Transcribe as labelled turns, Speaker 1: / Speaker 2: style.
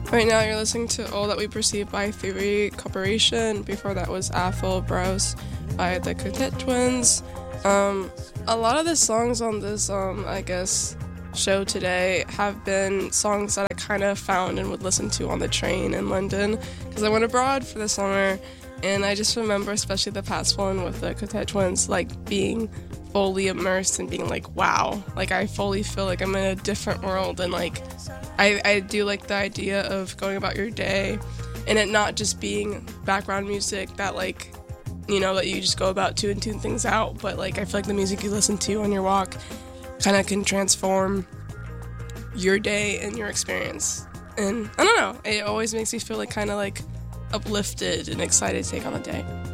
Speaker 1: Right now you're listening to All That We Perceive by Theory Corporation. Before that was Athol Browse by the Quartet Twins. A lot of the songs on this, I guess, show today have been songs that I kind of found and would listen to on the train in London because I went abroad for the summer, and I just remember, especially the past one with the Quartet Twins, like being fully immersed and being like, wow, like I fully feel like I'm in a different world, and like I do like the idea of going about your day and it not just being background music that like, you know, that you just go about to and tune things out, but like I feel like the music you listen to on your walk kind of can transform your day and your experience. And I don't know, it always makes me feel like kind of like uplifted and excited to take on the day.